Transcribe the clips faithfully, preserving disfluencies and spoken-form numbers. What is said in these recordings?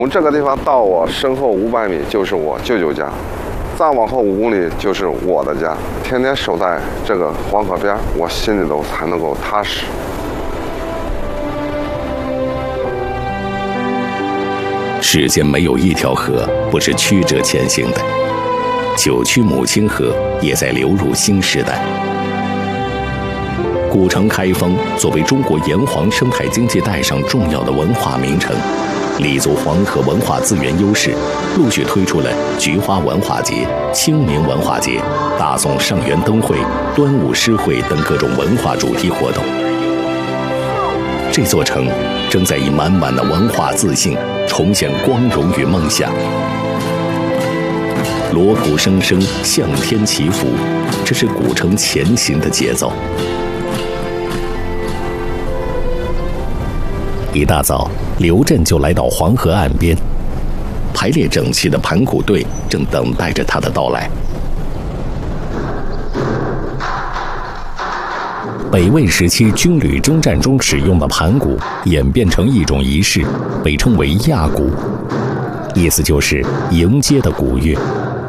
从这个地方到我身后五百米就是我舅舅家，再往后五公里就是我的家。天天守在这个黄河边，我心里头才能够踏实。 世间没有一条河不是曲折前行的，九曲母亲河也在流入新时代。古城开封作为中国炎黄生态经济带上重要的文化名城，立足黄河文化资源优势，陆续推出了菊花文化节、清明文化节、大宋上元灯会、端午诗会等各种文化主题活动。这座城正在以满满的文化自信重现光荣与梦想。锣鼓声声向天祈福，这是古城前行的节奏。一大早，刘震就来到黄河岸边，排列整齐的盘古队正等待着他的到来。北魏时期军旅征战中使用的盘鼓演变成一种仪式，被称为亚鼓，意思就是迎接的鼓乐。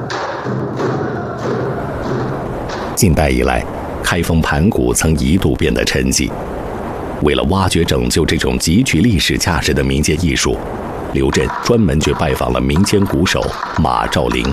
近代以来，开封盘鼓曾一度变得沉寂。为了挖掘拯救这种极具历史价值的民间艺术，刘震专门去拜访了民间鼓手马兆林。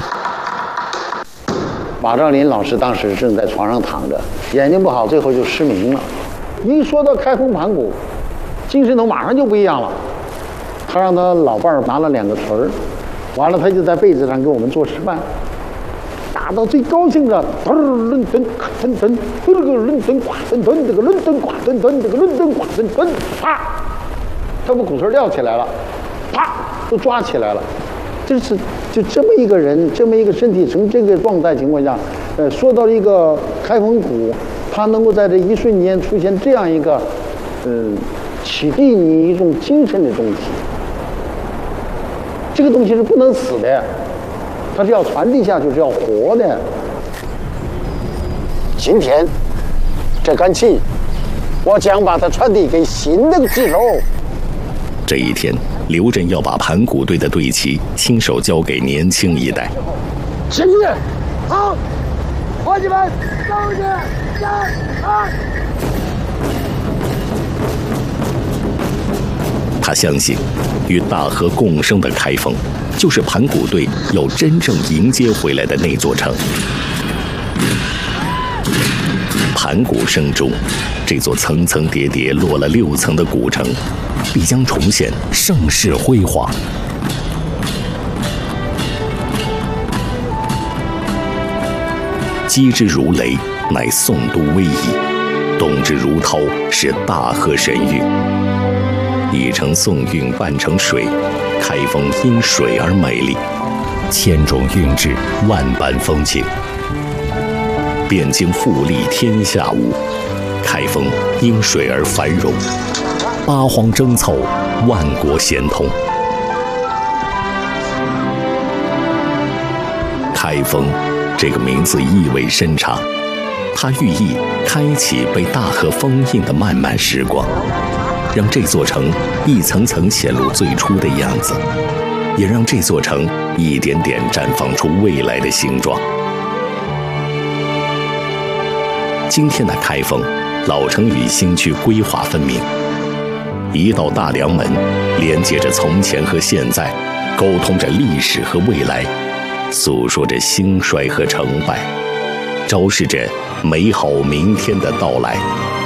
马兆林老师当时正在床上躺着，眼睛不好，最后就失明了。一说到开封盘鼓，精神头马上就不一样了。他让他老伴儿拿了两个词儿，完了他就在被子上给我们做示范。打到最高兴的，噔伦敦垮噔噔，这个伦敦垮噔噔，这个伦敦垮噔噔，这个伦敦垮噔噔，啪，他把鼓槌撂起来了，啪，都抓起来了。这是就这么一个人，这么一个身体呈这个状态情况下，呃，说到一个开封鼓，他能够在这一瞬间出现这样一个，嗯、呃，启迪你一种精神的东西。这个东西是不能死的。它是要传递下去，是要活的。今天这杆琴，我将把它传递给新的支手。 这一天，刘震要把盘鼓队的队旗亲手交给年轻一代。 起立，好，伙计们，走起，三二。 他相信，与大河共生的开封，就是盘鼓队要真正迎接回来的那座城。盘鼓声中，这座层层叠叠落了六层的古城，必将重现盛世辉煌。击之如雷，乃宋都威仪；动之如涛，是大河神韵。一城宋韵半城水，开封因水而美丽，千种韵致，万般风情。汴京富丽天下无，开封因水而繁荣，八荒争凑，万国咸通。开封这个名字意味深长，它寓意开启被大河封印的漫漫时光，让这座城一层层显露最初的样子，也让这座城一点点绽放出未来的形状。今天的开封，老城与新区规划分明，一道大梁门连接着从前和现在，沟通着历史和未来，诉说着兴衰和成败，昭示着美好明天的到来。